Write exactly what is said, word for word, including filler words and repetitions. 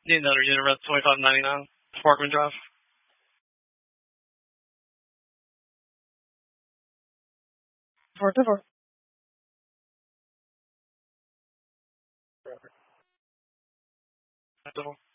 Need another unit rent twenty-five ninety-nine. Sparkman Drive. For for. Forever.